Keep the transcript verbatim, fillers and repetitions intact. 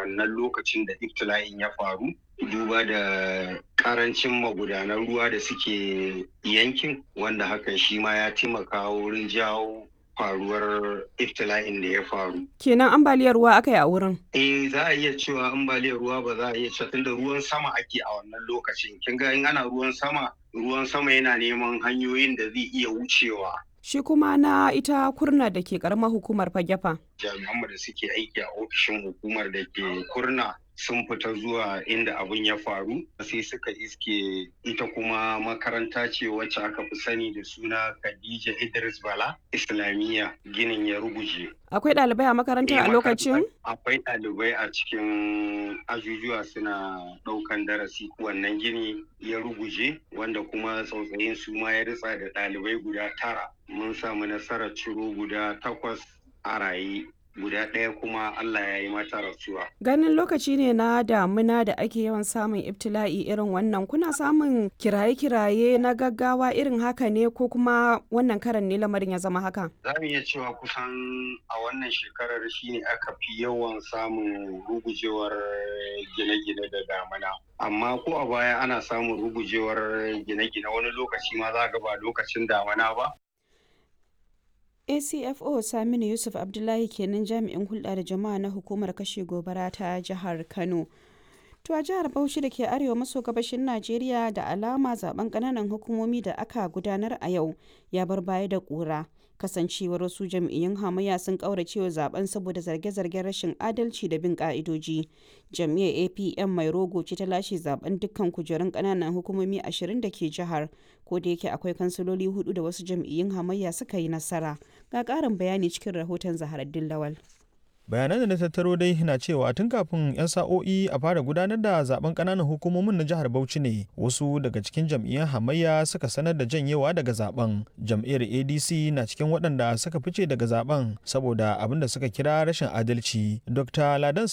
wannan lokacin da iftila'in ya faru, duba da karancin magudanan ruwa da suke yankin, wanda hakan shi ma ya taimaka wurin jawo faruwar iftila'in da ya faru. Kenan ambaliyar ruwa aka yi a wurin? Eh, za a iya cewa ambaliyar ruwa ba za a iya cewa tunda ruwan sama ake a wannan lokacin. Kin ga in ana ruwan sama, ruwan sama yana neman hanyoyin da zai iya wucewa. Shi kuma na ita kurna da ke karamar hukumar Fagefa. Jami'an da suke aiki a ofishin hukumar da ke kurna sun fita zuwa inda abin ya faru, sai suka iske ita kuma makaranta ce wacce aka fi sani da suna Khadija Idris Bala Islamiyya, ginin ya ruguje. Akwai ɗalibai a makarantar a lokacin? Akwai ɗalibai a cikin ajujuwa suna ɗaukan darasi, wannan gini ya ruguje, wanda kuma tsautsayin su ma ya ritsa da ɗalibai guda tara. Mun samu nasarar ciro guda takwas a raye, guda ɗaya kuma Allah ya yi mata rasuwa. Ganin lokaci ne na damuna da ake yawan samun ibtila'i irin wannan, kuna samun kiraye-kiraye na gaggawa irin haka ne ko kuma wannan karan ne lamarin ya zama haka? Za mu iya cewa kusan a wannan shekarar shi ne aka fi yawan samun rugujewar gine-gine da damuna. Amma ko a baya ana samun rugujewar gine-gine wani lokaci ma za ga ba lokacin damuna ba. A C F O Saminu Yusuf Abdullahi kenan jami'in hulɗa da jama'a na hukumar kashe gobara ta jihar Kano. To a jihar Bauchi da ke arewa maso gabashin Najeriya da alama zaben ƙananan hukumomi da aka gudanar a yau ya bar baya da ƙura. Kasancewar wasu jam'iyyun hamayya sun ƙauracewa zaben saboda zarge-zargen rashin adalci da bin ƙa'idoji. Jam'iyyar A P M mai rogo ce ta lashe zaben dukkan kujerun ƙananan hukumomi ashirin da ke jihar, ko da yake akwai kansiloli hudu da wasu jam'iyyun hamayya suka yi nasara. Ga ƙarin bayani cikin rahoton Zaharaddin Lawal. Bayanan da na tattaro dai na cewa tun kafin 'yan sa'o'i a fara gudanar da zaben kananan hukumomin na jihar Bauchi ne wasu daga cikin jam'iyyar hamayya suka sanar da janyewa daga zaben. Jam'iyyar A D C na cikin waɗanda suka fice daga zaben saboda abin da suka kira rashin adalci. Dokta Ladan